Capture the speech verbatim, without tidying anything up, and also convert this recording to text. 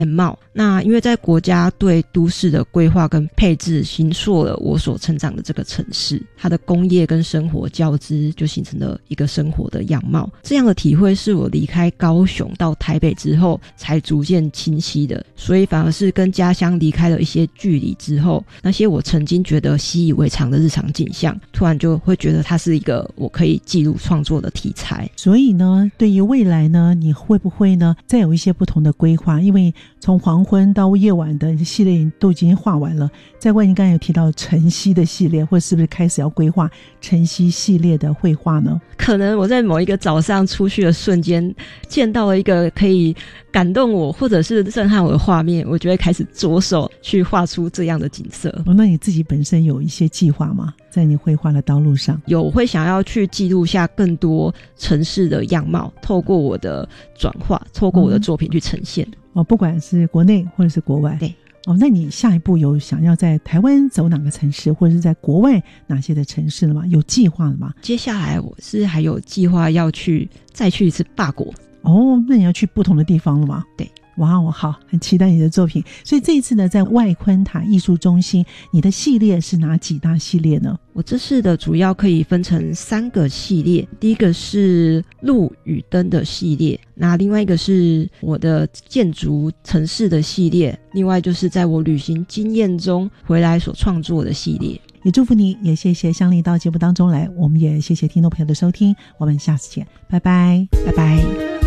貌。那因为在国家对都市的规划跟配置形塑了我所成长的这个城市，它的工业跟生活交织，就形成了一个生活的样貌。这样的体会是我离开高雄到台北之后才逐渐清晰的，所以反而是跟家乡离开了一些距离之后，那些我曾经觉得习以为常的日常景象，突然就会觉得它是一个我可以记录创作的题材。 所以呢，对于未来呢，你会不会呢再有一些不同的规划？因为从黄昏到夜晚的系列都已经画完了，在外你刚才有提到晨曦的系列，或是不是开始要规划晨曦系列的绘画呢？ 可能我在某一个早上出去的瞬间见到了一个可以感动我或者是震撼我的画面，我就会开始着手去画出这样的景色。 哦，那你自己本身有一些计划吗？在你绘画的道路上？ 有，我会想要去记录下更多城市的样貌，透过我的转化，透过我的作品去呈现。嗯、 哦，不管是国内或者是国外。 对。 哦，那你下一步有想要在台湾走哪个城市，或者是在国外哪些的城市了吗？有计划了吗？ 接下来我是还有计划要去再去一次法国。 哦，那你要去不同的地方了吗？ 对。 哇哦，好，很期待你的作品。所以这一次呢，在外昆塔艺术中心，你的系列是哪几大系列呢？ 我这次的主要可以分成三个系列，第一个是路与灯的系列，那另外一个是我的建筑城市的系列，另外就是在我旅行经验中回来所创作的系列。 也祝福你，也谢谢香丽到节目当中来，我们也谢谢听众朋友的收听，我们下次见，拜拜， 拜拜。